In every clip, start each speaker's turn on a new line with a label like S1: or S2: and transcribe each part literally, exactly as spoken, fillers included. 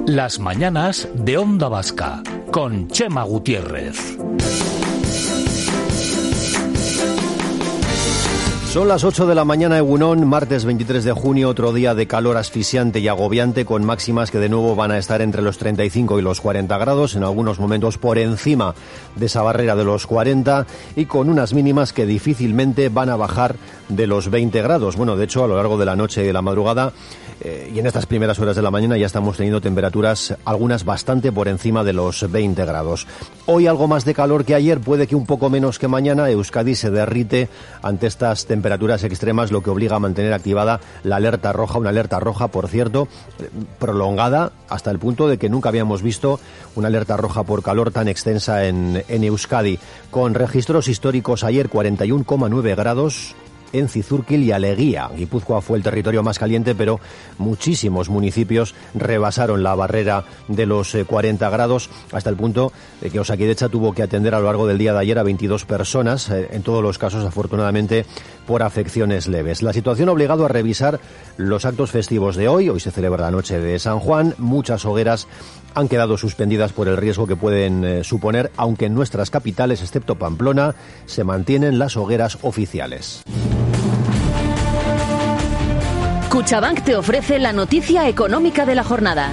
S1: Las mañanas de Onda Vasca, con Chema Gutiérrez.
S2: Son las ocho de la mañana, Egunon, martes veintitrés de junio, otro día de calor asfixiante y agobiante, con máximas que de nuevo van a estar entre los treinta y cinco y los cuarenta grados, en algunos momentos por encima de esa barrera de los cuarenta, y con unas mínimas que difícilmente van a bajar de los veinte grados. Bueno, de hecho, a lo largo de la noche y de la madrugada, eh, y en estas primeras horas de la mañana ya estamos teniendo temperaturas, algunas bastante por encima de los veinte grados. Hoy algo más de calor que ayer, puede que un poco menos que mañana. Euskadi se derrite ante estas temperaturas temperaturas extremas, lo que obliga a mantener activada la alerta roja, una alerta roja, por cierto, prolongada hasta el punto de que nunca habíamos visto una alerta roja por calor tan extensa en, en Euskadi, con registros históricos ayer cuarenta y uno coma nueve grados en Cizurkil y Aleguía. Guipúzcoa fue el territorio más caliente, pero muchísimos municipios rebasaron la barrera de los cuarenta grados, hasta el punto de que Osakidetza tuvo que atender a lo largo del día de ayer a veintidós personas, en todos los casos, afortunadamente, por afecciones leves. La situación ha obligado a revisar los actos festivos de hoy. Hoy se celebra la noche de San Juan. Muchas hogueras han quedado suspendidas por el riesgo que pueden eh, suponer, aunque en nuestras capitales, excepto Pamplona, se mantienen las hogueras oficiales.
S3: Cuchabank te ofrece la noticia económica de la jornada.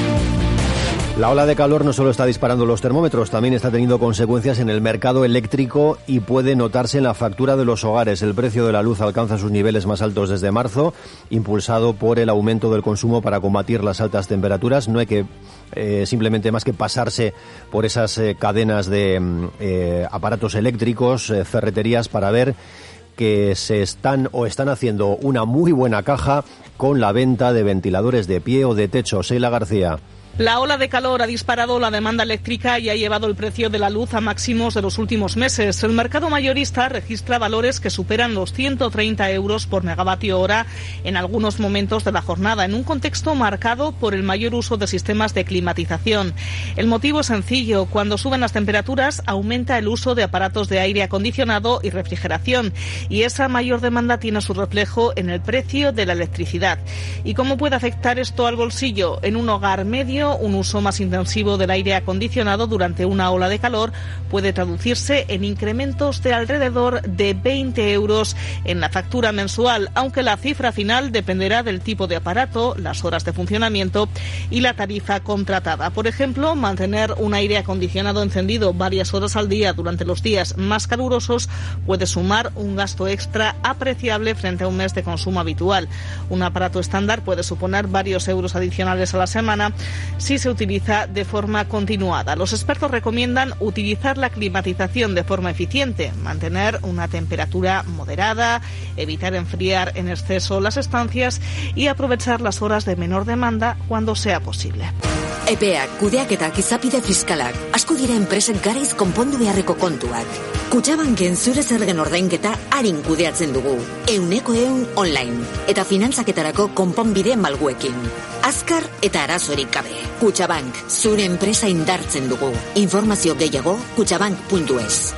S2: La ola de calor no solo está disparando los termómetros, también está teniendo consecuencias en el mercado eléctrico y puede notarse en la factura de los hogares. El precio de la luz alcanza sus niveles más altos desde marzo, impulsado por el aumento del consumo para combatir las altas temperaturas. No hay que eh, simplemente más que pasarse por esas eh, cadenas de eh, aparatos eléctricos, eh, ferreterías, para ver que se están o están haciendo una muy buena caja con la venta de ventiladores de pie o de techo. Sheila García.
S4: La ola de calor ha disparado la demanda eléctrica y ha llevado el precio de la luz a máximos de los últimos meses. El mercado mayorista registra valores que superan los ciento treinta euros por megavatio hora en algunos momentos de la jornada, en un contexto marcado por el mayor uso de sistemas de climatización. El motivo es sencillo: cuando suben las temperaturas aumenta el uso de aparatos de aire acondicionado y refrigeración, y esa mayor demanda tiene su reflejo en el precio de la electricidad. ¿Y cómo puede afectar esto al bolsillo? En un hogar medio, un uso más intensivo del aire acondicionado durante una ola de calor puede traducirse en incrementos de alrededor de veinte euros en la factura mensual, aunque la cifra final dependerá del tipo de aparato, las horas de funcionamiento y la tarifa contratada. Por ejemplo, mantener un aire acondicionado encendido varias horas al día durante los días más calurosos puede sumar un gasto extra apreciable frente a un mes de consumo habitual. Un aparato estándar puede suponer varios euros adicionales a la semana si se utiliza de forma continuada. Los expertos recomiendan utilizar la climatización de forma eficiente, mantener una temperatura moderada, evitar enfriar en exceso las estancias y aprovechar las horas de menor demanda cuando sea posible.
S5: Epeak, kudeaketak, izapide fiskalak, asko dira enpresek garaiz konpondu beharreko kontuak. Kutxabanken zure zergen ordainketa arin kudeatzen dugu, euneko eun online, eta finantzaketarako konponbide malguekin. Azkar eta arazorik gabe. Kutxabank, zure enpresa indartzen dugu. Informazio gehiago, kutxabank puntu es.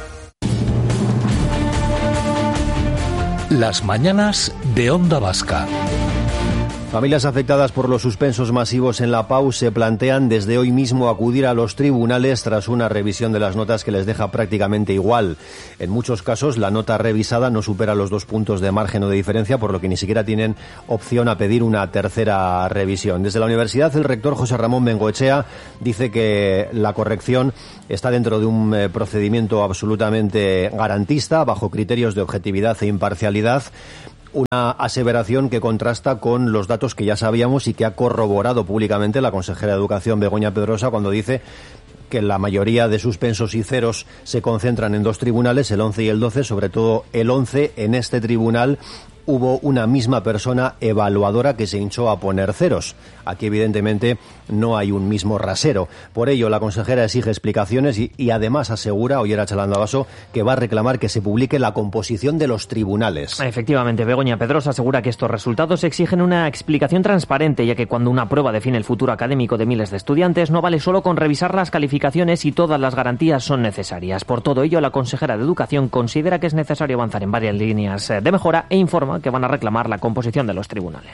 S1: Las mañanas de Onda Vasca.
S2: Familias afectadas por los suspensos masivos en la Pau se plantean desde hoy mismo acudir a los tribunales tras una revisión de las notas que les deja prácticamente igual. En muchos casos, la nota revisada no supera los dos puntos de margen o de diferencia, por lo que ni siquiera tienen opción a pedir una tercera revisión. Desde la universidad, el rector José Ramón Bengoechea dice que la corrección está dentro de un eh, procedimiento absolutamente garantista, bajo criterios de objetividad e imparcialidad. Una aseveración que contrasta con los datos que ya sabíamos y que ha corroborado públicamente la consejera de Educación, Begoña Pedrosa, cuando dice que la mayoría de suspensos y ceros se concentran en dos tribunales, el once y el doce, sobre todo el once. En este tribunal hubo una misma persona evaluadora que se hinchó a poner ceros. Aquí, evidentemente, no hay un mismo rasero. Por ello, la consejera exige explicaciones y, y además asegura, hoy era Chalandabaso, que va a reclamar que se publique la composición de los tribunales.
S6: Efectivamente, Begoña Pedrosa asegura que estos resultados exigen una explicación transparente, ya que cuando una prueba define el futuro académico de miles de estudiantes, no vale solo con revisar las calificaciones y todas las garantías son necesarias. Por todo ello, la consejera de Educación considera que es necesario avanzar en varias líneas de mejora e informa que van a reclamar la composición de los tribunales.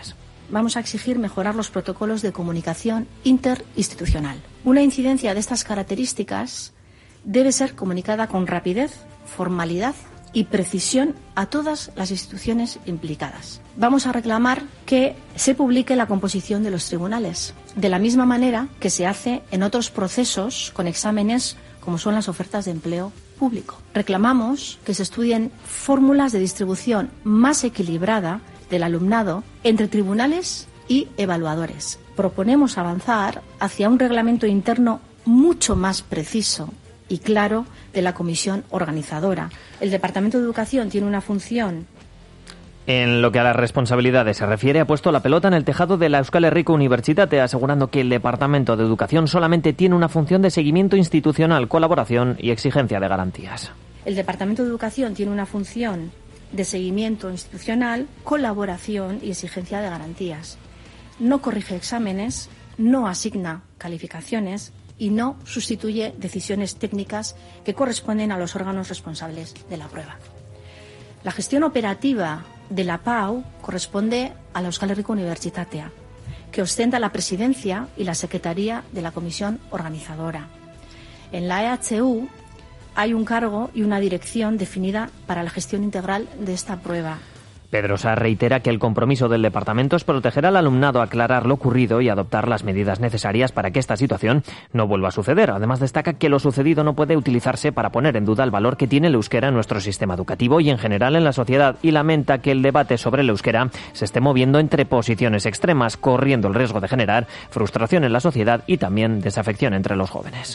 S7: vamos a exigir mejorar los protocolos de comunicación interinstitucional. Una incidencia de estas características debe ser comunicada con rapidez, formalidad y precisión a todas las instituciones implicadas. Vamos a reclamar que se publique la composición de los tribunales, de la misma manera que se hace en otros procesos con exámenes como son las ofertas de empleo público. Reclamamos que se estudien fórmulas de distribución más equilibrada del alumnado entre tribunales y evaluadores. Proponemos avanzar hacia un reglamento interno mucho más preciso y claro de la comisión organizadora. El Departamento de Educación tiene una función.
S6: En lo que a las responsabilidades se refiere, ha puesto la pelota en el tejado de la Euskal Herriko Unibertsitate, asegurando que el Departamento de Educación solamente tiene una función de seguimiento institucional, colaboración y exigencia de garantías.
S7: El Departamento de Educación tiene una función de seguimiento institucional, colaboración y exigencia de garantías. No corrige exámenes, no asigna calificaciones y no sustituye decisiones técnicas que corresponden a los órganos responsables de la prueba. La gestión operativa de la P A U corresponde a la Euskal Herriko Unibertsitatea, que ostenta la presidencia y la secretaría de la comisión organizadora. En la E H U hay un cargo y una dirección definida para la gestión integral de esta prueba.
S6: Pedrosa reitera que el compromiso del departamento es proteger al alumnado, aclarar lo ocurrido y adoptar las medidas necesarias para que esta situación no vuelva a suceder. Además, destaca que lo sucedido no puede utilizarse para poner en duda el valor que tiene el euskera en nuestro sistema educativo y en general en la sociedad, y lamenta que el debate sobre el euskera se esté moviendo entre posiciones extremas, corriendo el riesgo de generar frustración en la sociedad y también desafección entre los jóvenes.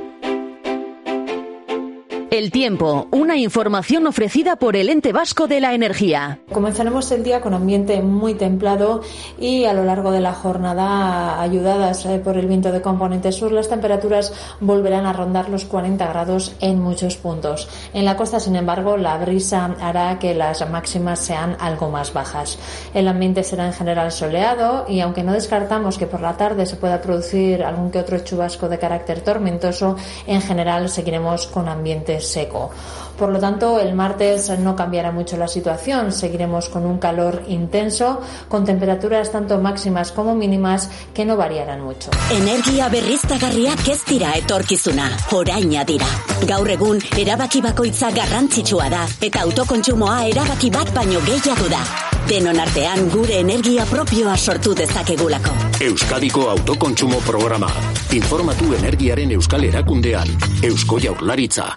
S3: El tiempo, una información ofrecida por el Ente Vasco de la Energía.
S8: Comenzaremos el día con ambiente muy templado y a lo largo de la jornada, ayudadas por el viento de componente sur, las temperaturas volverán a rondar los cuarenta grados en muchos puntos. En la costa, sin embargo, la brisa hará que las máximas sean algo más bajas. El ambiente será en general soleado y aunque no descartamos que por la tarde se pueda producir algún que otro chubasco de carácter tormentoso, en general seguiremos con ambientes seco. Por lo tanto, el martes no cambiará mucho la situación. Seguiremos con un calor intenso, con temperaturas tanto máximas como mínimas que no variarán mucho.
S5: Energia berriztagarriak ez dira etorkizuna, oraina dira. Gaur egun, erabaki bakoitza garrantzitsua da, eta autokontsumoa erabaki bat baino gehiago da. Denon artean gure energia propioa sortu dezakegulako.
S9: Euskadiko autokontsumo programa. Informatu energiaren euskal erakundean. Eusko Jaurlaritza.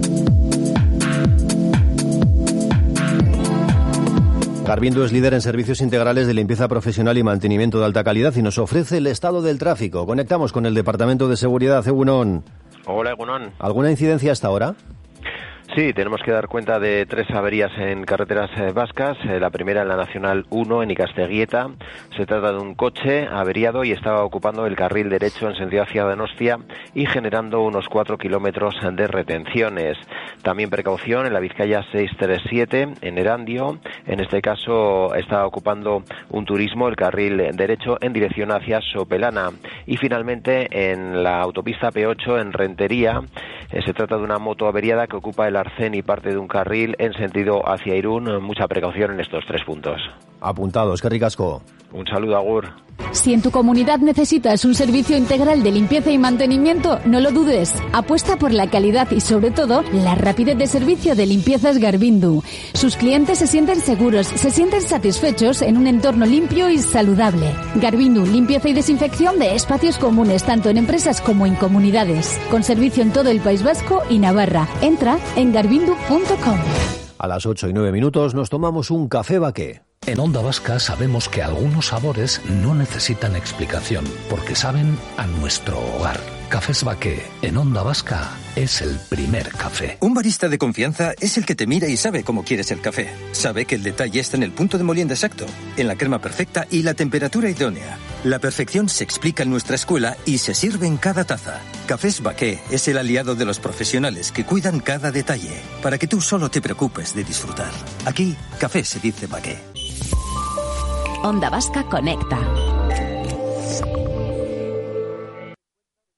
S2: Garbindo es líder en servicios integrales de limpieza profesional y mantenimiento de alta calidad y nos ofrece el estado del tráfico. Conectamos con el Departamento de Seguridad. Egunon.
S10: Hola, Egunon.
S2: ¿Alguna incidencia hasta ahora?
S10: Sí, tenemos que dar cuenta de tres averías en carreteras eh, vascas. Eh, la primera en la Nacional uno, en Ikasteguieta. Se trata de un coche averiado y estaba ocupando el carril derecho en sentido hacia Donostia y generando unos cuatro kilómetros de retenciones. También precaución en la Vizcaya seiscientos treinta y siete, en Erandio. En este caso estaba ocupando un turismo el carril derecho en dirección hacia Sopelana. Y finalmente en la autopista P ocho, en Rentería. Eh, se trata de una moto averiada que ocupa el Arcén y parte de un carril en sentido hacia Irún. Mucha precaución en estos tres puntos.
S2: Apuntados, qué ricasco.
S10: Un saludo, Agur.
S11: Si en tu comunidad necesitas un servicio integral de limpieza y mantenimiento, no lo dudes. Apuesta por la calidad y, sobre todo, la rapidez de servicio de Limpiezas Garbindo. Sus clientes se sienten seguros, se sienten satisfechos en un entorno limpio y saludable. Garbindo, limpieza y desinfección de espacios comunes, tanto en empresas como en comunidades. Con servicio en todo el País Vasco y Navarra. Entra en garbindo punto com.
S2: A las ocho y nueve minutos nos tomamos un café Baqué.
S1: En Onda Vasca sabemos que algunos sabores no necesitan explicación, porque saben a nuestro hogar. Cafés Baqué, en Onda Vasca, es el primer café.
S12: Un barista de confianza es el que te mira y sabe cómo quieres el café. Sabe que el detalle está en el punto de molienda exacto, en la crema perfecta y la temperatura idónea. La perfección se explica en nuestra escuela y se sirve en cada taza. Cafés Baqué es el aliado de los profesionales que cuidan cada detalle, para que tú solo te preocupes de disfrutar. Aquí, café se dice Baqué.
S3: Onda Vasca conecta.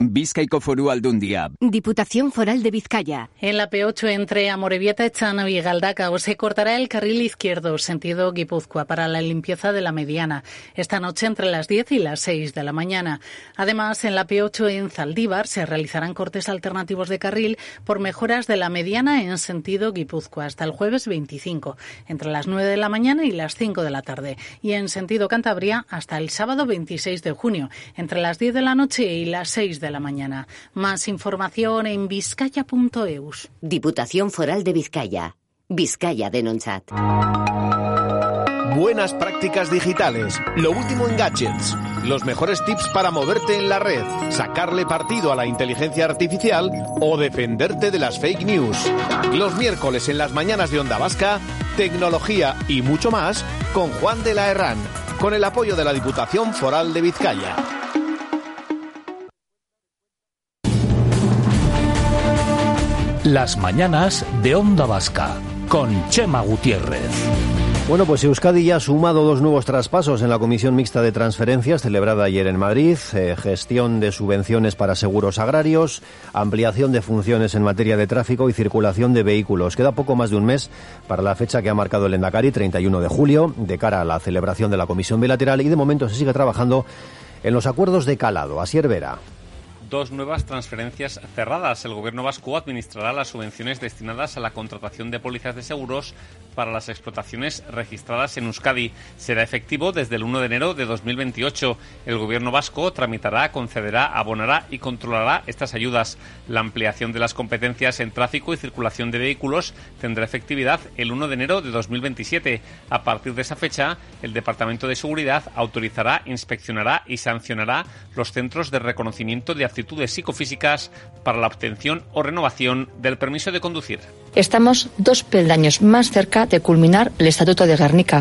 S13: Bizkaiko Foru Aldundia.
S14: Diputación Foral de Vizcaya.
S15: En la P ocho entre Amorebieta, Echano y Galdacao se cortará el carril izquierdo, sentido Guipúzcoa, para la limpieza de la mediana. Esta noche entre las diez y las seis de la mañana. Además, en la P ocho en Zaldívar se realizarán cortes alternativos de carril por mejoras de la mediana en sentido Guipúzcoa hasta el jueves veinticinco, entre las nueve de la mañana y las cinco de la tarde. Y en sentido Cantabria hasta el sábado veintiséis de junio, entre las diez de la noche y las seis de la mañana. Más información en vizcaya punto eus.
S14: Diputación Foral de Vizcaya. Vizcaya Denontzat.
S16: Buenas prácticas digitales, lo último en gadgets, los mejores tips para moverte en la red, sacarle partido a la inteligencia artificial o defenderte de las fake news. Los miércoles en las mañanas de Onda Vasca, tecnología y mucho más con Juan de la Herrán, con el apoyo de la Diputación Foral de Vizcaya.
S1: Las mañanas de Onda Vasca, con Chema Gutiérrez.
S2: Bueno, pues Euskadi ya ha sumado dos nuevos traspasos en la Comisión Mixta de Transferencias celebrada ayer en Madrid, eh, gestión de subvenciones para seguros agrarios, ampliación de funciones en materia de tráfico y circulación de vehículos. Queda poco más de un mes para la fecha que ha marcado el Endacari, treinta y uno de julio, de cara a la celebración de la Comisión Bilateral, y de momento se sigue trabajando en los acuerdos de calado. Asier Vera.
S17: Dos nuevas transferencias cerradas. El Gobierno vasco administrará las subvenciones destinadas a la contratación de pólizas de seguros para las explotaciones registradas en Euskadi. Será efectivo desde el uno de enero de dos mil veintiocho. El Gobierno vasco tramitará, concederá, abonará y controlará estas ayudas. La ampliación de las competencias en tráfico y circulación de vehículos tendrá efectividad el uno de enero de dos mil veintisiete. A partir de esa fecha, el Departamento de Seguridad autorizará, inspeccionará y sancionará los centros de reconocimiento de actitudes psicofísicas para la obtención o renovación del permiso de conducir.
S18: Estamos dos peldaños más cerca de culminar el Estatuto de Gernika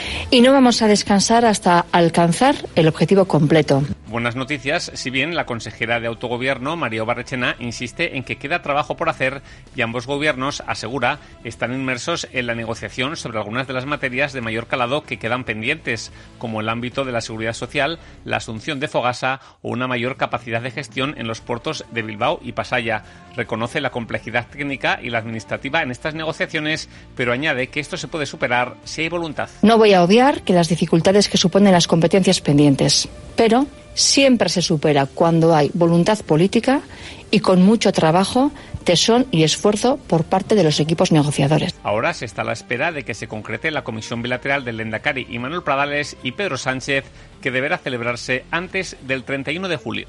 S18: y no vamos a descansar hasta alcanzar el objetivo completo.
S17: Buenas noticias, si bien la consejera de Autogobierno, María Barrechena, insiste en que queda trabajo por hacer y ambos gobiernos, asegura, están inmersos en la negociación sobre algunas de las materias de mayor calado que quedan pendientes, como el ámbito de la seguridad social, la asunción de Fogasa o una mayor capacidad de gestión en los puertos de Bilbao y Pasaia. Reconoce la complejidad técnica y la administrativa en estas negociaciones, pero añade que esto se puede superar si hay voluntad.
S18: No voy a obviar que las dificultades que suponen las competencias pendientes, pero siempre se supera cuando hay voluntad política y con mucho trabajo, tesón y esfuerzo por parte de los equipos negociadores.
S17: Ahora se está a la espera de que se concrete la comisión bilateral del Lehendakari y Manuel Pradales y Pedro Sánchez, que deberá celebrarse antes del treinta y uno de julio.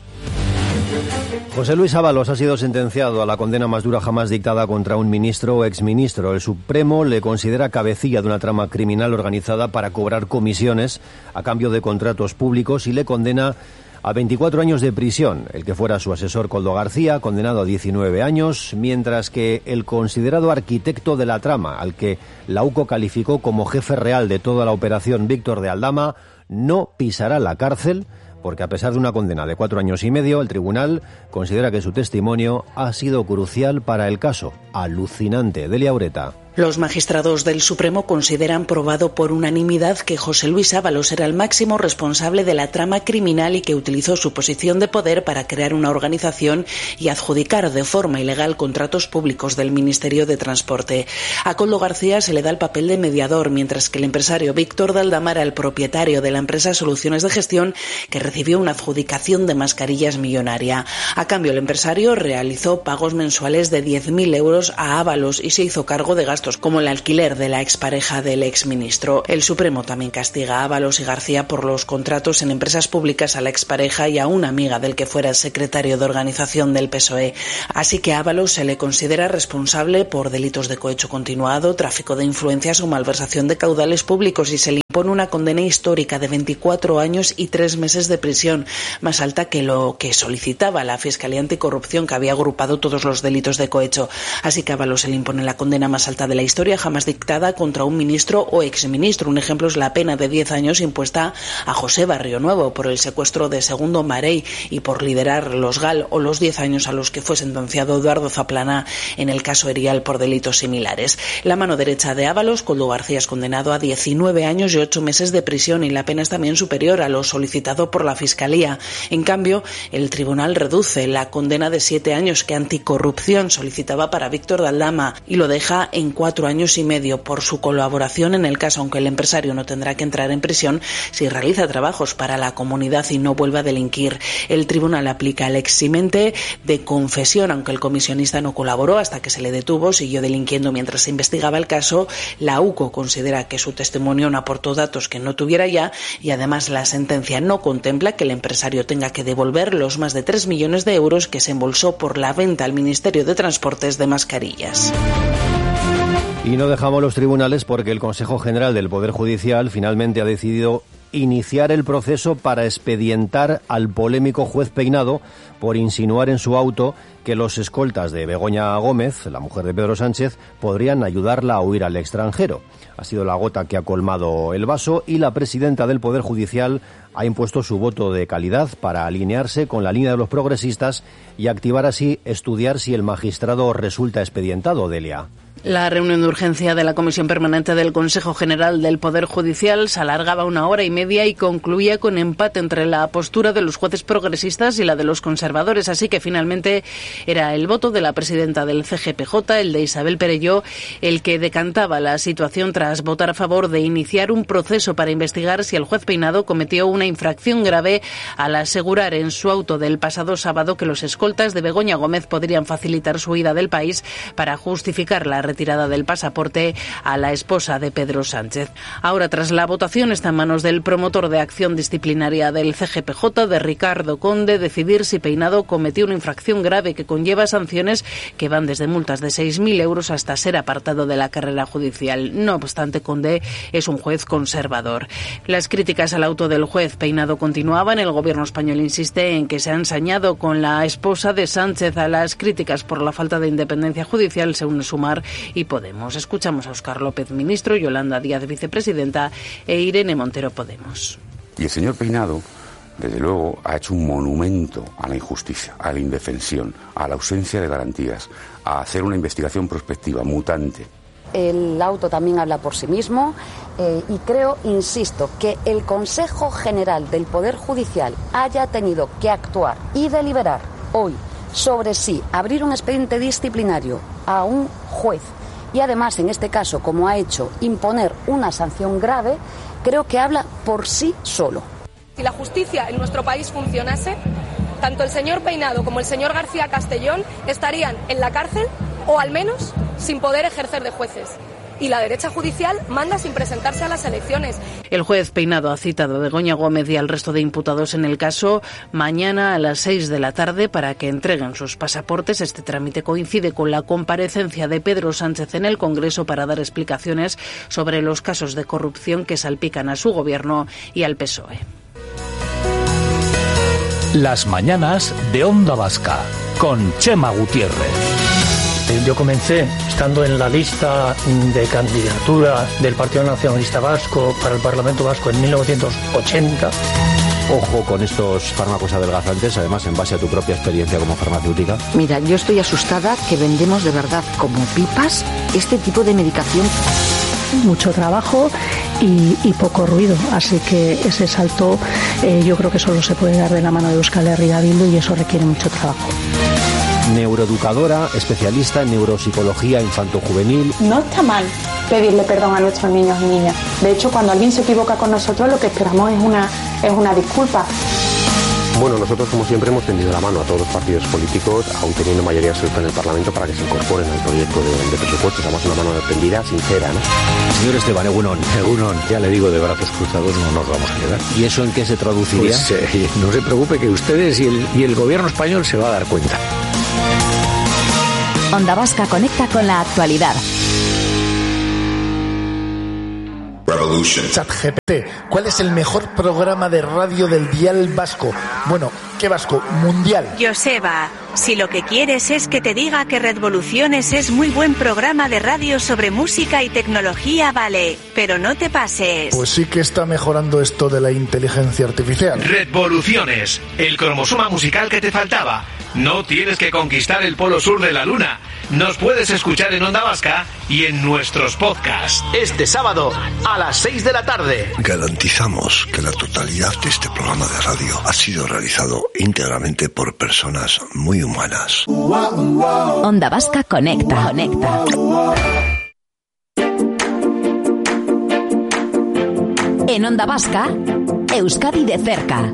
S2: José Luis Ábalos ha sido sentenciado a la condena más dura jamás dictada contra un ministro o exministro. El Supremo le considera cabecilla de una trama criminal organizada para cobrar comisiones a cambio de contratos públicos y le condena a veinticuatro años de prisión. El que fuera su asesor, Koldo García, condenado a diecinueve años, mientras que el considerado arquitecto de la trama, al que la U C O calificó como jefe real de toda la operación, Víctor de Aldama, no pisará la cárcel, porque a pesar de una condena de cuatro años y medio, el tribunal considera que su testimonio ha sido crucial para el caso. Alucinante. Delia Ureta.
S19: Los magistrados del Supremo consideran probado por unanimidad que José Luis Ábalos era el máximo responsable de la trama criminal y que utilizó su posición de poder para crear una organización y adjudicar de forma ilegal contratos públicos del Ministerio de Transporte. A Koldo García se le da el papel de mediador, mientras que el empresario Víctor de Aldama era el propietario de la empresa Soluciones de Gestión, que recibió una adjudicación de mascarillas millonaria. A cambio, el empresario realizó pagos mensuales de diez mil euros a Ábalos y se hizo cargo de gastos como el alquiler de la expareja del exministro. El Supremo también castiga a Ábalos y García por los contratos en empresas públicas a la expareja y a una amiga del que fuera secretario de organización del P S O E. Así que a Ábalos se le considera responsable por delitos de cohecho continuado, tráfico de influencias o malversación de caudales públicos y se le impone una condena histórica de veinticuatro años y tres meses de prisión, más alta que lo que solicitaba la Fiscalía Anticorrupción, que había agrupado todos los delitos de cohecho. Así que a Ábalos se le impone la condena más alta de la historia jamás dictada contra un ministro o exministro. Un ejemplo es la pena de diez años impuesta a José Barrionuevo por el secuestro de Segundo Marey y por liderar los GAL, o los diez años a los que fue sentenciado Eduardo Zaplana en el caso Erial por delitos similares. La mano derecha de Ábalos, Koldo García, es condenado a diecinueve años y de ocho meses de prisión y la pena es también superior a lo solicitado por la Fiscalía. En cambio, el tribunal reduce la condena de siete años que Anticorrupción solicitaba para Víctor de Aldama y lo deja en cuatro años y medio por su colaboración en el caso, aunque el empresario no tendrá que entrar en prisión si realiza trabajos para la comunidad y no vuelve a delinquir. El tribunal aplica el eximente de confesión, aunque el comisionista no colaboró hasta que se le detuvo, siguió delinquiendo mientras se investigaba el caso. La U C O considera que su testimonio no aportó datos que no tuviera ya y además la sentencia no contempla que el empresario tenga que devolver los más de tres millones de euros que se embolsó por la venta al Ministerio de Transportes de mascarillas.
S2: Y no dejamos los tribunales porque el Consejo General del Poder Judicial finalmente ha decidido iniciar el proceso para expedientar al polémico juez Peinado por insinuar en su auto que los escoltas de Begoña Gómez, la mujer de Pedro Sánchez, podrían ayudarla a huir al extranjero. Ha sido la gota que ha colmado el vaso y la presidenta del Poder Judicial ha impuesto su voto de calidad para alinearse con la línea de los progresistas y activar así estudiar si el magistrado resulta expedientado, Delia.
S19: La reunión de urgencia de la Comisión Permanente del Consejo General del Poder Judicial se alargaba una hora y media y concluía con empate entre la postura de los jueces progresistas y la de los conservadores, así que finalmente era el voto de la presidenta del C G P J, el de Isabel Perelló, el que decantaba la situación tras votar a favor de iniciar un proceso para investigar si el juez Peinado cometió una infracción grave al asegurar en su auto del pasado sábado que los escoltas de Begoña Gómez podrían facilitar su huida del país para justificar la retirada del pasaporte a la esposa de Pedro Sánchez. Ahora, tras la votación, está en manos del promotor de acción disciplinaria del C G P J, de Ricardo Conde, decidir si Peinado cometió una infracción grave que conlleva sanciones que van desde multas de seis mil euros hasta ser apartado de la carrera judicial. No obstante, Conde es un juez conservador. Las críticas al auto del juez Peinado continuaban. El gobierno español insiste en que se ha ensañado con la esposa de Sánchez. A las críticas por la falta de independencia judicial se une Sumar y Podemos. Escuchamos a Óscar López, ministro, Yolanda Díaz, vicepresidenta, e Irene Montero, Podemos.
S20: Y el señor Peinado, desde luego, ha hecho un monumento a la injusticia, a la indefensión, a la ausencia de garantías, a hacer una investigación prospectiva, mutante.
S21: El auto también habla por sí mismo eh, y creo, insisto, que el Consejo General del Poder Judicial haya tenido que actuar y deliberar hoy sobre si abrir un expediente disciplinario a un juez y además, en este caso, como ha hecho, imponer una sanción grave, creo que habla por sí solo.
S22: Si la justicia en nuestro país funcionase, tanto el señor Peinado como el señor García Castellón estarían en la cárcel o al menos sin poder ejercer de jueces. Y la derecha judicial manda sin presentarse a las elecciones.
S19: El juez Peinado ha citado a Begoña Gómez y al resto de imputados en el caso mañana a las seis de la tarde para que entreguen sus pasaportes. Este trámite coincide con la comparecencia de Pedro Sánchez en el Congreso para dar explicaciones sobre los casos de corrupción que salpican a su gobierno y al P S O E.
S1: Las mañanas de Onda Vasca con Chema Gutiérrez.
S23: Yo comencé estando en la lista de candidatura del Partido Nacionalista Vasco para el Parlamento Vasco en mil novecientos ochenta.
S2: Ojo con estos fármacos adelgazantes, además en base a tu propia experiencia como farmacéutica.
S24: Mira, yo estoy asustada que vendemos de verdad como pipas este tipo de medicación.
S7: Mucho trabajo y, y poco ruido, así que ese salto eh, yo creo que solo se puede dar de la mano de Euskal Herria Bildu y eso requiere mucho trabajo.
S2: Neuroeducadora, especialista en neuropsicología infanto-juvenil.
S25: No está mal pedirle perdón a nuestros niños y niñas. De hecho, cuando alguien se equivoca con nosotros, lo que esperamos es una, es una disculpa.
S26: Bueno, nosotros como siempre hemos tendido la mano a todos los partidos políticos, aún teniendo mayoría absoluta en el Parlamento, para que se incorporen al proyecto de, de presupuestos. Además, una mano tendida, sincera, ¿no?
S2: Señor Esteban, Egunon.
S27: Egunon, ya le digo, de brazos cruzados no nos vamos a quedar.
S2: ¿Y eso en qué se traduciría?
S27: Pues eh, no se preocupe, que ustedes y el, y el gobierno español se va a dar cuenta.
S3: Onda Vasca conecta con la actualidad.
S28: ChatGPT, ¿cuál es el mejor programa de radio del dial vasco? Bueno,
S4: Parque Vasco Mundial.
S5: Joseba, si lo que quieres es que te diga que Redvoluciones es muy buen programa de radio sobre música y tecnología, vale, pero no te pases.
S4: Pues sí que está mejorando esto de la inteligencia artificial.
S6: Redvoluciones, el cromosoma musical que te faltaba. No tienes que conquistar el polo sur de la luna. Nos puedes escuchar en Onda Vasca y en nuestros podcasts.
S16: Este sábado a las seis de la tarde.
S8: Garantizamos que la totalidad de este programa de radio ha sido realizado íntegramente por personas muy humanas.
S3: Onda Vasca conecta, conecta. En Onda Vasca, Euskadi de cerca.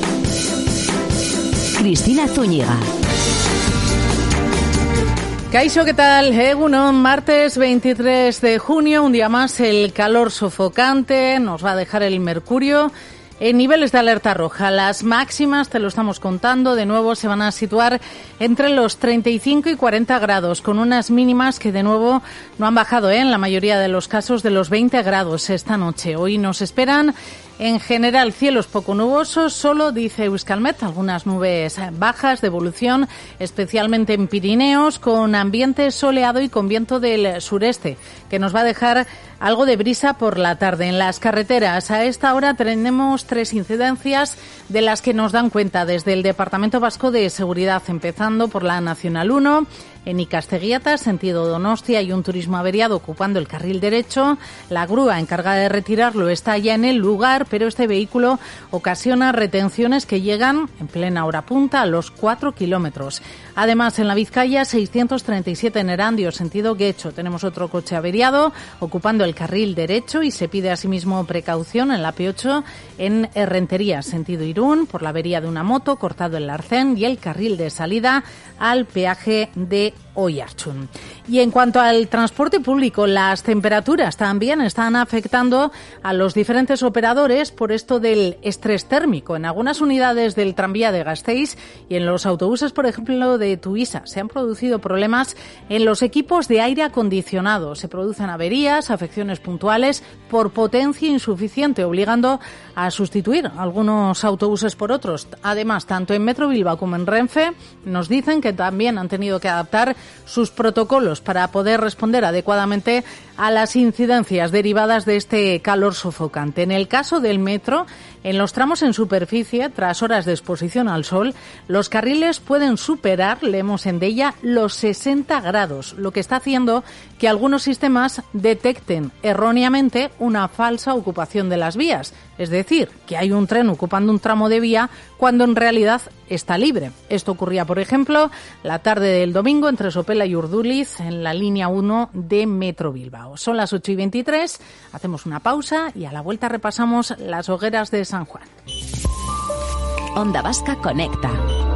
S3: Cristina Zúñiga.
S15: Kaixo, ¿qué tal? Egunon, martes veintitrés de junio, un día más el calor sofocante, nos va a dejar el mercurio en niveles de alerta roja. Las máximas, te lo estamos contando, de nuevo se van a situar entre los treinta y cinco y cuarenta grados, con unas mínimas que de nuevo no han bajado, ¿eh? en la mayoría de los casos de los veinte grados esta noche. Hoy nos esperan en general cielos poco nubosos, solo, dice Euskalmet, algunas nubes bajas de evolución, especialmente en Pirineos, con ambiente soleado y con viento del sureste, que nos va a dejar algo de brisa por la tarde. En las carreteras, a esta hora tenemos tres incidencias de las que nos dan cuenta desde el Departamento Vasco de Seguridad, empezando por la Nacional uno. En Ikasteguiata, sentido Donostia, hay un turismo averiado ocupando el carril derecho. La grúa encargada de retirarlo está ya en el lugar, pero este vehículo ocasiona retenciones que llegan en plena hora punta a los cuatro kilómetros. Además, en la Vizcaya, seiscientos treinta y siete en Erandio, sentido Guecho. Tenemos otro coche averiado ocupando el carril derecho y se pide asimismo precaución en la P ocho en Errentería, sentido Irún, por la avería de una moto, cortado el arcén y el carril de salida al peaje de Oiartzun. Y en cuanto al transporte público, las temperaturas también están afectando a los diferentes operadores por esto del estrés térmico. En algunas unidades del tranvía de Gasteiz y en los autobuses, por ejemplo, de Tuisa, se han producido problemas en los equipos de aire acondicionado. Se producen averías, afecciones puntuales por potencia insuficiente, obligando a sustituir algunos autobuses por otros. Además, tanto en Metro Bilbao como en Renfe nos dicen que también han tenido que adaptar sus protocolos para poder responder adecuadamente a las incidencias derivadas de este calor sofocante. En el caso del metro, en los tramos en superficie, tras horas de exposición al sol, los carriles pueden superar, leemos en Deia, los sesenta grados, lo que está haciendo que algunos sistemas detecten erróneamente una falsa ocupación de las vías, es decir, que hay un tren ocupando un tramo de vía cuando en realidad está libre. Esto ocurría, por ejemplo, la tarde del domingo entre Sopela y Urduliz en la línea uno de Metro Bilbao. Son las ocho y veintitrés, hacemos una pausa y a la vuelta repasamos las hogueras de San Juan.
S3: Onda Vasca conecta.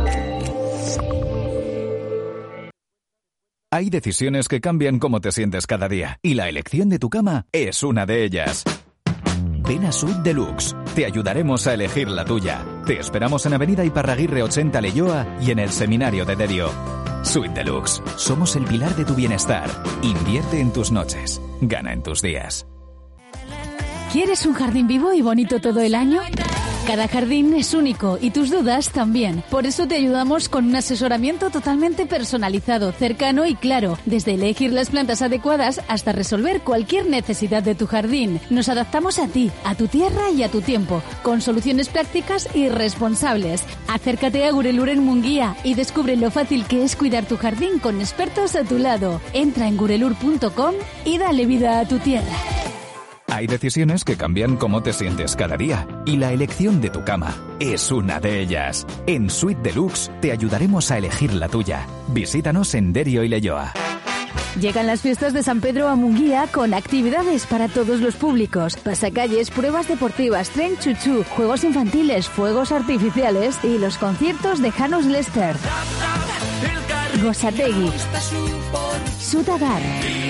S9: Hay decisiones que cambian cómo te sientes cada día y la elección de tu cama es una de ellas. Ven a Suite Deluxe. Te ayudaremos a elegir la tuya. Te esperamos en Avenida Iparraguirre ochenta Leioa y en el Seminario de Derio. Suite Deluxe. Somos el pilar de tu bienestar. Invierte en tus noches. Gana en tus días.
S10: ¿Quieres un jardín vivo y bonito todo el año? Cada jardín es único y tus dudas también. Por eso te ayudamos con un asesoramiento totalmente personalizado, cercano y claro, desde elegir las plantas adecuadas hasta resolver cualquier necesidad de tu jardín. Nos adaptamos a ti, a tu tierra y a tu tiempo, con soluciones prácticas y responsables. Acércate a Gurelur en Munguía y descubre lo fácil que es cuidar tu jardín con expertos a tu lado. Entra en gurelur punto com y dale vida a tu tierra.
S9: Hay decisiones que cambian cómo te sientes cada día y la elección de tu cama es una de ellas. En Suite Deluxe te ayudaremos a elegir la tuya. Visítanos en Derio y Leioa.
S10: Llegan las fiestas de San Pedro a Munguía con actividades para todos los públicos, pasacalles, pruebas deportivas, tren chuchú, juegos infantiles, fuegos artificiales y los conciertos de Janus Lester, Gosategui, Sutagar,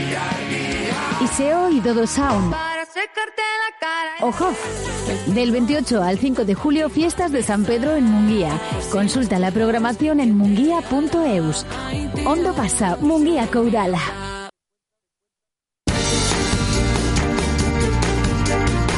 S10: Iseo y Dodo Sound. Ojo, del veintiocho al cinco de julio, fiestas de San Pedro en Munguía. Consulta la programación en munguía punto eus. Ondo pasa, Munguía Courala.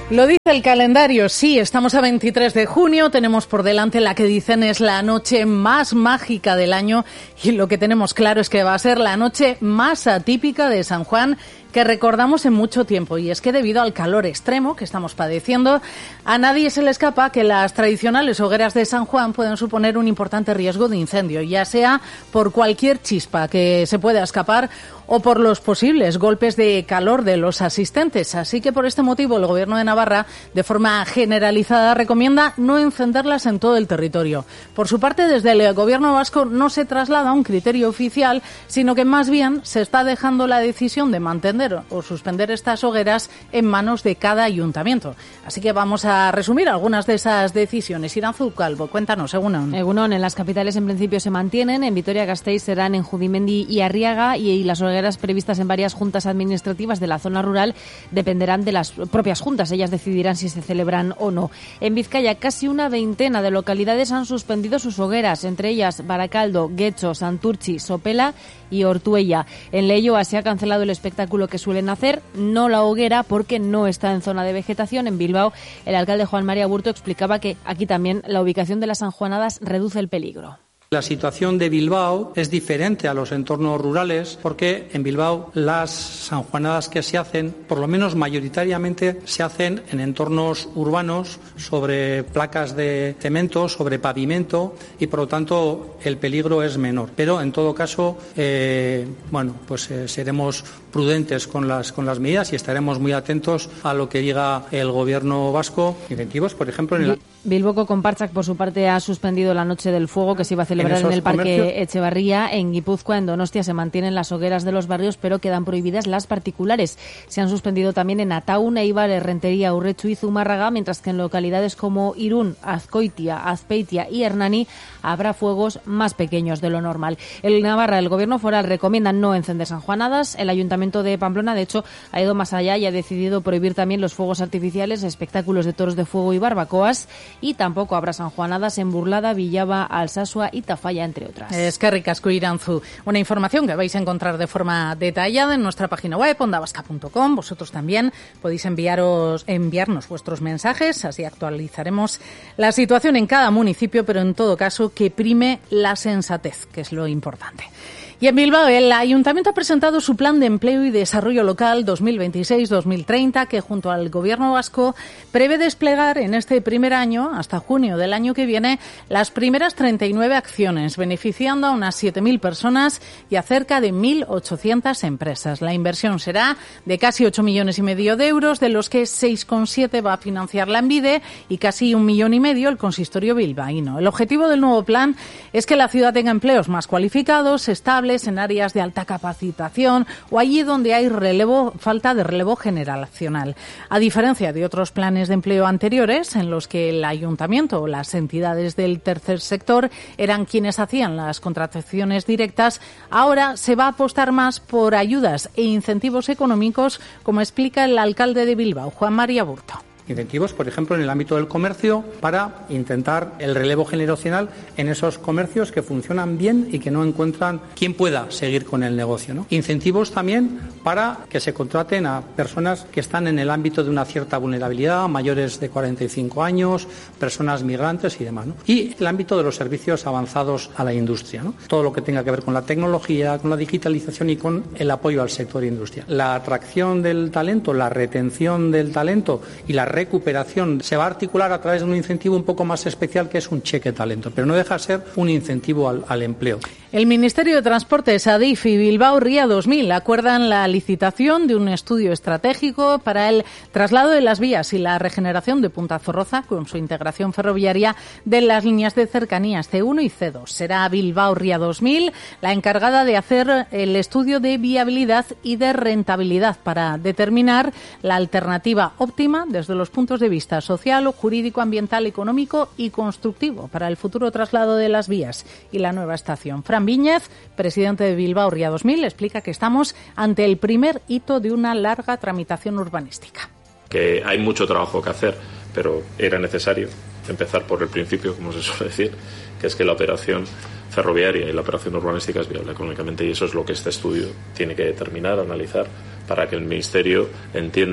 S15: Lo dice el calendario, sí, estamos a veintitrés de junio, tenemos por delante la que dicen es la noche más mágica del año y lo que tenemos claro es que va a ser la noche más atípica de San Juan que recordamos en mucho tiempo, y es que debido al calor extremo que estamos padeciendo, a nadie se le escapa que las tradicionales hogueras de San Juan pueden suponer un importante riesgo de incendio, ya sea por cualquier chispa que se pueda escapar o por los posibles golpes de calor de los asistentes. Así que por este motivo el Gobierno de Navarra, de forma generalizada, recomienda no encenderlas en todo el territorio. Por su parte, desde el Gobierno vasco no se traslada un criterio oficial, sino que más bien se está dejando la decisión de mantener o suspender estas hogueras en manos de cada ayuntamiento. Así que vamos a resumir algunas de esas decisiones. Iranzu Calvo, cuéntanos, Egunon.
S11: Egunon, en las capitales en principio se mantienen, en Vitoria-Gasteiz serán en Judimendi y Arriaga, y, y las hogueras previstas en varias juntas administrativas de la zona rural dependerán de las propias juntas. Ellas decidirán si se celebran o no. En Vizcaya, casi una veintena de localidades han suspendido sus hogueras, entre ellas Baracaldo, Guecho, Santurtzi, Sopela y Ortuella. En Leioa se ha cancelado el espectáculo que suelen hacer, no la hoguera, porque no está en zona de vegetación. En Bilbao, el alcalde Juan María Burto explicaba que aquí también la ubicación de las sanjuanadas reduce el peligro.
S12: La situación de Bilbao es diferente a los entornos rurales porque en Bilbao las sanjuanadas que se hacen, por lo menos mayoritariamente, se hacen en entornos urbanos, sobre placas de cemento, sobre pavimento, y por lo tanto el peligro es menor. Pero en todo caso, eh, bueno, pues eh, seremos prudentes con las con las medidas y estaremos muy atentos a lo que diga el Gobierno vasco. Incentivos, por ejemplo, en el
S11: Bilboko Konpartsak, por su parte, ha suspendido la Noche del Fuego que se iba a celebrar en, en el Parque comercios. Echevarría. En Guipúzcoa, en Donostia, se mantienen las hogueras de los barrios, pero quedan prohibidas las particulares. Se han suspendido también en Ataun, Eibar, Errentería, Urretxu y Zumárraga, mientras que en localidades como Irún, Azcoitia, Azpeitia y Hernani habrá fuegos más pequeños de lo normal. En Navarra, el Gobierno foral recomienda no encender sanjuanadas. El Ayuntamiento de Pamplona, de hecho, ha ido más allá y ha decidido prohibir también los fuegos artificiales, espectáculos de toros de fuego y barbacoas. Y tampoco habrá sanjuanadas en Burlada, Villaba, Alsasua y Tafalla, entre otras.
S15: Es que ricasco, Iranzu. Una información que vais a encontrar de forma detallada en nuestra página web, onda vasca punto com. Vosotros también podéis enviaros, enviarnos vuestros mensajes, así actualizaremos la situación en cada municipio, pero en todo caso que prime la sensatez, que es lo importante. Y en Bilbao, el Ayuntamiento ha presentado su Plan de Empleo y Desarrollo Local dos mil veintiséis dos mil treinta, que junto al Gobierno vasco prevé desplegar en este primer año, hasta junio del año que viene, las primeras treinta y nueve acciones, beneficiando a unas siete mil personas y a cerca de mil ochocientas empresas. La inversión será de casi ocho millones y medio de euros, de los que seis coma siete va a financiar la Envide y casi un millón y medio el consistorio bilbaíno. El objetivo del nuevo plan es que la ciudad tenga empleos más cualificados, estables, en áreas de alta capacitación o allí donde hay relevo, falta de relevo generacional. A diferencia de otros planes de empleo anteriores, en los que el ayuntamiento o las entidades del tercer sector eran quienes hacían las contrataciones directas, ahora se va a apostar más por ayudas e incentivos económicos, como explica el alcalde de Bilbao, Juan María Burto.
S12: Incentivos, por ejemplo, en el ámbito del comercio para intentar el relevo generacional en esos comercios que funcionan bien y que no encuentran quien pueda seguir con el negocio, ¿no? Incentivos también para que se contraten a personas que están en el ámbito de una cierta vulnerabilidad, mayores de cuarenta y cinco años, personas migrantes y demás, ¿no? Y el ámbito de los servicios avanzados a la industria, ¿no? Todo lo que tenga que ver con la tecnología, con la digitalización y con el apoyo al sector industrial. La atracción del talento, la retención del talento y la recuperación se va a articular a través de un incentivo un poco más especial, que es un cheque talento, pero no deja de ser un incentivo al, al empleo.
S15: El Ministerio de Transportes, Adif y Bilbao Ría dos mil acuerdan la licitación de un estudio estratégico para el traslado de las vías y la regeneración de Punta Zorroza con su integración ferroviaria de las líneas de cercanías C uno y C dos. Será Bilbao Ría dos mil la encargada de hacer el estudio de viabilidad y de rentabilidad para determinar la alternativa óptima desde los puntos de vista social, jurídico, ambiental, económico y constructivo para el futuro traslado de las vías y la nueva estación. Fran Viñez, presidente de Bilbao Ría dos mil, explica que estamos ante el primer hito de una larga tramitación urbanística.
S13: Que hay mucho trabajo que hacer, pero era necesario empezar por el principio, como se suele decir, que es que la operación ferroviaria y la operación urbanística es viable económicamente, y eso es lo que este estudio tiene que determinar, analizar, para que el Ministerio entienda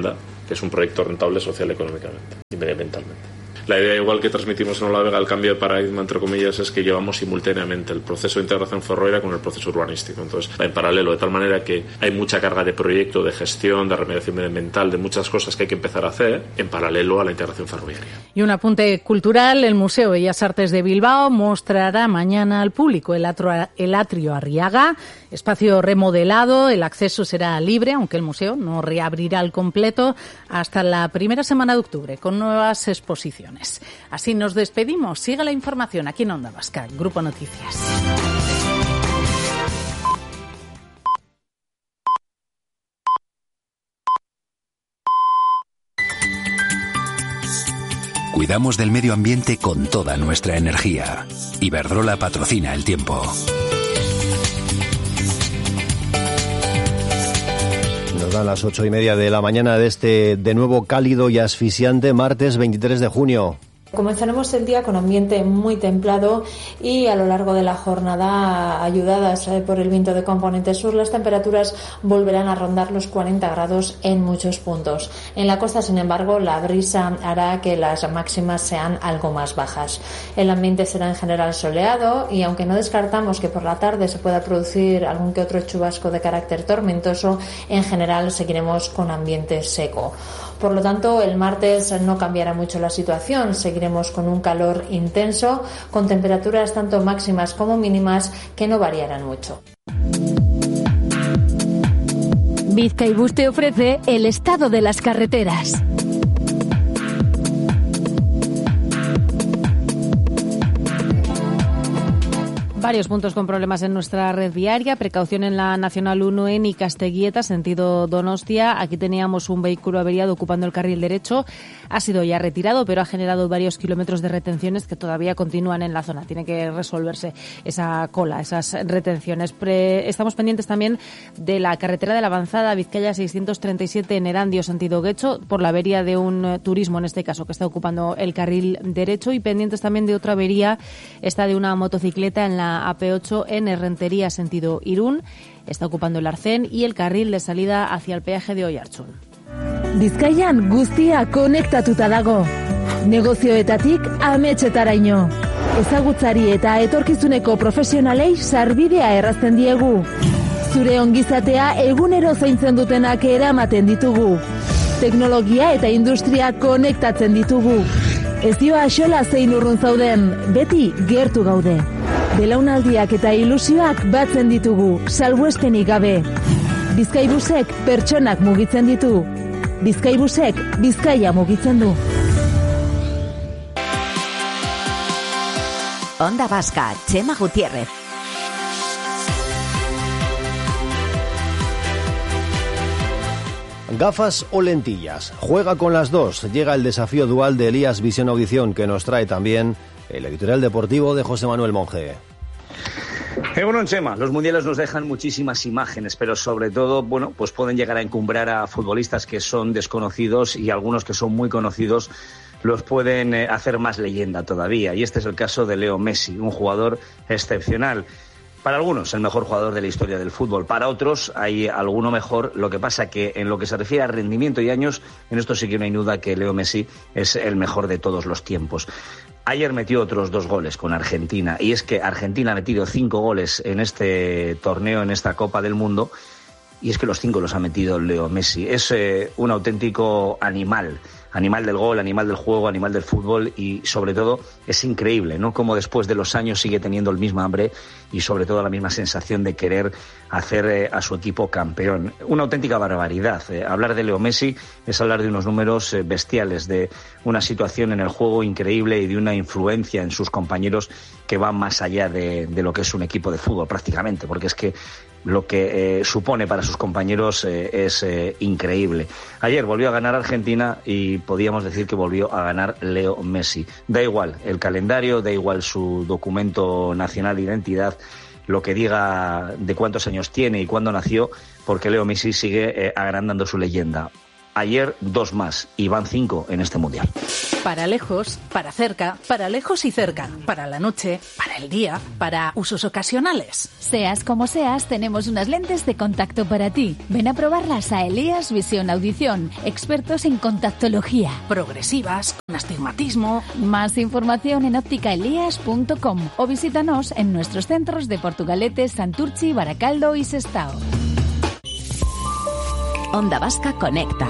S13: que es un proyecto rentable social, económicamente y medioambientalmente. La idea, igual que transmitimos en Olavega, el cambio de paradigma, entre comillas, es que llevamos simultáneamente el proceso de integración ferroviaria con el proceso urbanístico. Entonces, en paralelo, de tal manera que hay mucha carga de proyecto, de gestión, de remediación medioambiental, de muchas cosas que hay que empezar a hacer en paralelo a la integración ferroviaria.
S15: Y un apunte cultural, el Museo Bellas Artes de Bilbao mostrará mañana al público el atrio, el atrio Arriaga, espacio remodelado, el acceso será libre, aunque el museo no reabrirá al completo hasta la primera semana de octubre, con nuevas exposiciones. Así nos despedimos. Sigue la información aquí en Onda Vasca, Grupo Noticias.
S14: Cuidamos del medio ambiente con toda nuestra energía. Iberdrola patrocina el tiempo.
S2: Nos dan las ocho y media de la mañana de este de nuevo cálido y asfixiante martes veintitrés de junio.
S17: Comenzaremos el día con ambiente muy templado y a lo largo de la jornada, ayudadas por el viento de componente sur, las temperaturas volverán a rondar los cuarenta grados en muchos puntos. En la costa, sin embargo, la brisa hará que las máximas sean algo más bajas. El ambiente será en general soleado y aunque no descartamos que por la tarde se pueda producir algún que otro chubasco de carácter tormentoso, en general seguiremos con ambiente seco. Por lo tanto, el martes no cambiará mucho la situación. Seguiremos con un calor intenso, con temperaturas tanto máximas como mínimas que no variarán mucho.
S3: Bizkaibus te ofrece el estado de las carreteras.
S11: Varios puntos con problemas en nuestra red viaria. Precaución en la Nacional uno en Ikasteguieta, sentido Donostia. Aquí teníamos un vehículo averiado ocupando el carril derecho. Ha sido ya retirado, pero ha generado varios kilómetros de retenciones que todavía continúan en la zona. Tiene que resolverse esa cola, esas retenciones. Pre- Estamos pendientes también de la carretera de la Avanzada, Vizcaya seiscientos treinta y siete en Erandio, sentido Guecho, por la avería de un eh, turismo, en este caso, que está ocupando el carril derecho. Y pendientes también de otra avería, esta de una motocicleta en la A P ocho en Errentería, sentido Irún. Está ocupando el Arcén y el carril de salida hacia el peaje de Oiartzun.
S3: Bizkaian guztia konektatuta dago. Negozioetatik ametsetaraino. Ezagutzari eta etorkizuneko profesionalei sarbidea errazten diegu. Zure ongizatea egunero zaintzen dutenak eramaten ditugu. Teknologia eta industria konektatzen ditugu. Ez dio axola zein urrun zauden, beti gertu gaude. Belaunaldiak eta ilusioak batzen ditugu, salbuespenik gabe. Bizkaibusek pertsonak mugitzen ditu. Bizkaibusek Bizkaia mugitzen du.
S18: Onda Vasca, Chema Gutiérrez.
S2: Gafas o lentillas. Juega con las dos. Llega el desafío dual de Elías Visión Audición, que nos trae también el editorial deportivo de José Manuel Monge.
S19: Eh, bueno, Chema, los mundiales nos dejan muchísimas imágenes, pero sobre todo, bueno, pues pueden llegar a encumbrar a futbolistas que son desconocidos y algunos que son muy conocidos los pueden eh, hacer más leyenda todavía. Y este es el caso de Leo Messi, un jugador excepcional. Para algunos, el mejor jugador de la historia del fútbol. Para otros, hay alguno mejor. Lo que pasa que en lo que se refiere a rendimiento y años, en esto sí que no hay duda que Leo Messi es el mejor de todos los tiempos. Ayer metió otros dos goles con Argentina. Y es que Argentina ha metido cinco goles en este torneo, en esta Copa del Mundo. Y es que los cinco los ha metido Leo Messi. Es eh, un auténtico animal. Animal del gol, animal del juego, animal del fútbol y sobre todo es increíble, ¿no? Como después de los años sigue teniendo el mismo hambre y sobre todo la misma sensación de querer hacer eh, a su equipo campeón. Una auténtica barbaridad. Eh, hablar de Leo Messi es hablar de unos números eh, bestiales, de una situación en el juego increíble y de una influencia en sus compañeros que va más allá de, de lo que es un equipo de fútbol prácticamente, porque es que lo que eh, supone para sus compañeros eh, es eh, increíble. Ayer volvió a ganar Argentina y podíamos decir que volvió a ganar Leo Messi. Da igual el calendario, da igual su documento nacional de identidad, lo que diga de cuántos años tiene y cuándo nació, porque Leo Messi sigue eh, agrandando su leyenda. Ayer dos más y van cinco en este Mundial.
S15: Para lejos, para cerca, para lejos y cerca, para la noche, para el día, para usos ocasionales.
S10: Seas como seas, tenemos unas lentes de contacto para ti. Ven a probarlas a Elías Visión Audición, expertos en contactología.
S15: Progresivas, con astigmatismo.
S10: Más información en óptica elías punto com o visítanos en nuestros centros de Portugalete, Santurchi, Baracaldo y Sestao.
S18: Onda Vasca Conecta.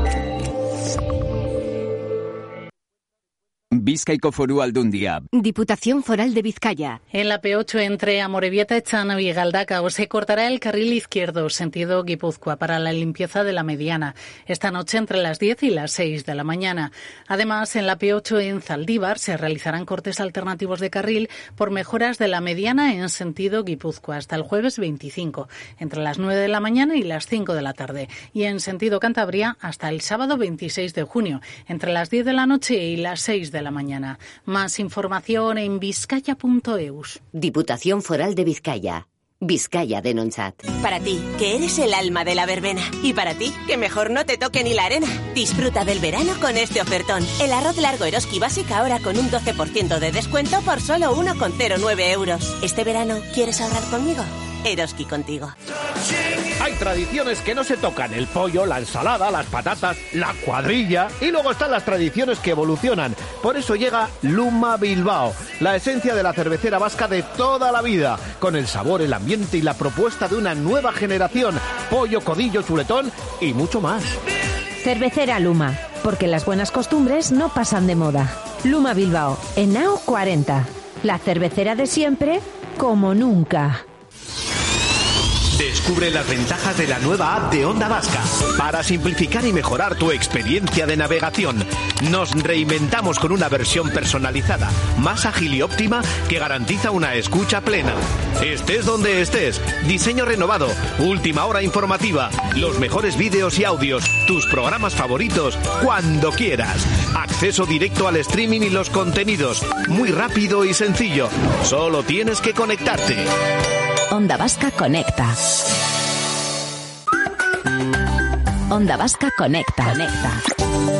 S1: Bizkaiko Foru Aldundia.
S18: Diputación Foral de Vizcaya.
S15: En la P ocho entre Amorebieta, Etxano y Galdacao se cortará el carril izquierdo sentido Guipúzcoa para la limpieza de la mediana esta noche entre las diez y las seis de la mañana. Además, en la P ocho en Zaldívar se realizarán cortes alternativos de carril por mejoras de la mediana en sentido Guipúzcoa hasta el jueves veinticinco, entre las nueve de la mañana y las cinco de la tarde, y en sentido Cantabria hasta el sábado veintiséis de junio, entre las diez de la noche y las seis de la mañana. Más información en vizcaya punto eus.
S18: Diputación Foral de Vizcaya. Vizcaya Denontzat.
S7: Para ti, que eres el alma de la verbena. Y para ti, que mejor no te toque ni la arena. Disfruta del verano con este ofertón. El arroz largo Eroski Básica ahora con un doce por ciento de descuento por solo uno coma cero nueve euros. ¿Este verano quieres ahorrar conmigo? Eroski contigo.
S16: Hay tradiciones que no se tocan: el pollo, la ensalada, las patatas, la cuadrilla. Y luego están las tradiciones que evolucionan. Por eso llega Luma Bilbao, la esencia de la cervecera vasca de toda la vida, con el sabor, el ambiente y la propuesta de una nueva generación. Pollo, codillo, chuletón y mucho más.
S20: Cervecera Luma, porque las buenas costumbres no pasan de moda. Luma Bilbao, Henao cuarenta. La cervecera de siempre, como nunca.
S16: Descubre las ventajas de la nueva app de Onda Vasca para simplificar y mejorar tu experiencia de navegación. Nos reinventamos con una versión personalizada, más ágil y óptima, que garantiza una escucha plena. Estés donde estés, diseño renovado, última hora informativa, los mejores vídeos y audios, tus programas favoritos, cuando quieras. Acceso directo al streaming y los contenidos, muy rápido y sencillo. Solo tienes que conectarte.
S18: Onda Vasca Conecta. Onda Vasca Conecta. Conecta.